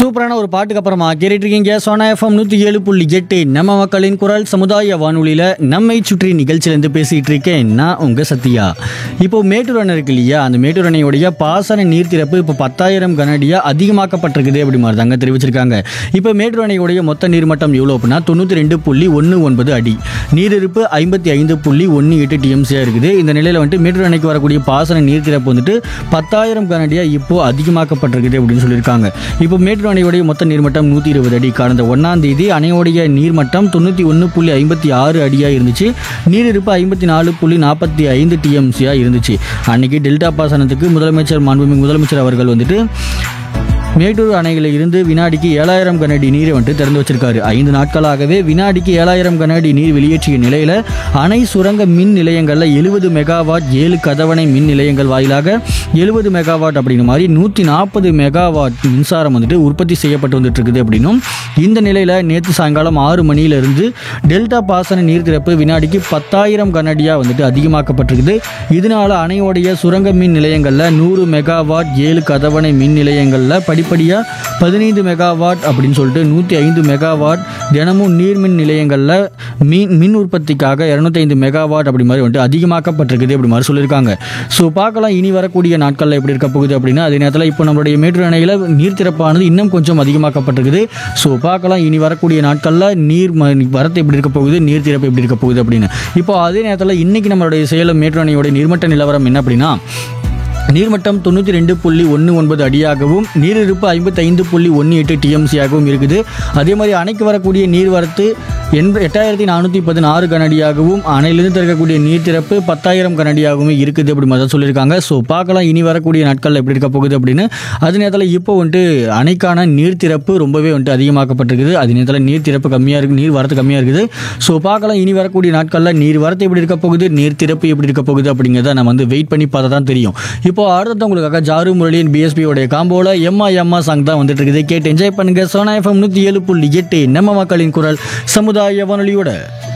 சூப்பரான ஒரு பாட்டுக்கு அப்புறமா கேட்டுட்டு இருக்கீங்க சோனா எஃப்எம் 107.8 நம்ம மக்களின் குரல் சமுதாய வானொலியில் நம்மை சுற்றி நிகழ்ச்சியிலேருந்து பேசிகிட்டு இருக்கேன் நான் உங்கள் சத்யா. இப்போ மேட்டூர் அணை இருக்கு இல்லையா, அந்த மேட்டூர் அணையுடைய பாசன நீர் திறப்பு இப்போ 10,000 கனஅடியாக அதிகமாக்கப்பட்டிருக்குது அப்படி மாதிரி தாங்க தெரிவிச்சிருக்காங்க. இப்போ மேட்டூர் அணையுடைய மொத்த நீர்மட்டம் எவ்வளோ அப்படின்னா 92.19 அடி, நீரிருப்பு 55.18 டிஎம்சியாக இருக்குது. இந்த நிலையில் வந்துட்டு மேட்டூர் அணைக்கு வரக்கூடிய பாசன நீர் திறப்பு வந்துட்டு 10,000 கனஅடியாக இப்போ அதிகமாக்கப்பட்டிருக்குது அப்படின்னு சொல்லியிருக்காங்க. இப்போ மேட்டூர் அணையுடைய மொத்த நீர்மட்டம் 120 அடி. கடந்த 1ஆம் தேதி அணையோடைய நீர்மட்டம் 91.56 அடியாக இருந்துச்சு. நீரிருப்பு 54.45 டிஎம்சியாக இருந்துச்சு. அன்னைக்கு டெல்டா பாசனத்துக்கு மாண்புமிகு முதலமைச்சர் அவர்கள் வந்துட்டு மேட்டூர் அணையில் இருந்து வினாடிக்கு 7,000 கனஅடி நீரை வந்துட்டு திறந்து வச்சிருக்காரு. 5 நாட்களாகவே வினாடிக்கு 7,000 கனஅடி நீர் வெளியேற்றிய நிலையில் அணை சுரங்க மின் நிலையங்களில் 70 மெகாவாட், 7 கதவணை மின் நிலையங்கள் வாயிலாக 70 மெகாவாட் அப்படிங்கிற மாதிரி 140 மெகாவாட் மின்சாரம் வந்துட்டு உற்பத்தி செய்யப்பட்டு வந்துட்டு இருக்குது. அப்படின்னும் இந்த நிலையில் நேற்று சாயங்காலம் 6 மணியிலிருந்து டெல்டா பாசன நீர் திறப்பு வினாடிக்கு 10,000 கனஅடியாக வந்துட்டு அதிகமாக்கப்பட்டிருக்குது. இதனால அணையோடைய சுரங்க மின் நிலையங்களில் 100 மெகாவாட், 7 கதவணை மின் நிலையங்களில் படிப்படியாக 15 மெகாவாட் அப்படின்னு சொல்லிட்டு 105 மெகாவாட், தினமும் நீர்மின் நிலையங்களில் மின் உற்பத்திக்காக 205 மெகாவாட் அப்படி மாதிரி வந்துட்டு அதிகமாக்கப்பட்டிருக்குது அப்படி மாதிரி சொல்லியிருக்காங்க. ஸோ பார்க்கலாம் இனி வரக்கூடிய நாட்களில் எப்படி இருக்க போகுது அப்படின்னா. அதே நேரத்தில் இப்போ நம்மளுடைய மேட்டூர் அணையில் நீர் திறப்பானது இன்னும் கொஞ்சம் அதிகமாக்கப்பட்டிருக்குது. ஸோ பார்க்கலாம் இனி வரக்கூடிய நாட்களில் நீர் வரத்து எப்படி இருக்க போகுது, நீர் திறப்பு எப்படி இருக்க போகுது அப்படின்னு. இப்போ அதே நேரத்தில் இன்றைக்கி நம்மளுடைய சேலம் மேட்டூர் அணையோடைய நீர்மட்ட நிலவரம் என்ன அப்படின்னா, நீர்மட்டம் 92.19 அடியாகவும் நீரிருப்பு 55.18 டிஎம்சியாகவும் இருக்குது. அதே மாதிரி அணைக்கு வரக்கூடிய நீர்வரத்து 8,416 கனஅடியாகவும் அணையிலிருந்து திறக்கக்கூடிய நீர் திறப்பு 10,000 கனஅடியாகவும் இருக்குது அப்படி மாதிரி தான் சொல்லியிருக்காங்க. ஸோ பார்க்கலாம் இனி வரக்கூடிய நாட்களில் எப்படி இருக்க போகுது அப்படின்னு. அதே நேரத்தில் இப்போ வந்துட்டு அணைக்கான நீர் திறப்பு ரொம்பவே வந்துட்டு அதிகமாக்கப்பட்டிருக்குது. அதே நேரத்தில் நீர் திறப்பு கம்மியாக இருக்குது, நீர் வரத்து கம்மியாக இருக்குது. ஸோ பார்க்கலாம் இனி வரக்கூடிய நாட்களில் நீர் வரத்து எப்படி இருக்க போகுது, நீர் திறப்பு எப்படி இருக்க போகுது அப்படிங்கிறத நம்ம வந்து வெயிட் பண்ணி பார்த்தா தான் தெரியும். இப்போ அடுத்த உங்களுக்காக ஜாரு முரளியின் பிஎஸ்பியோடைய காம்போல எம்மா சாங் தான் வந்துட்டு இருக்குது. கேட்டு என்ஜாய் பண்ணுங்க. சோனா எஃப்எம் 107.8 நம்ம மக்களின் குரல் சமுதாய வானொலியோட.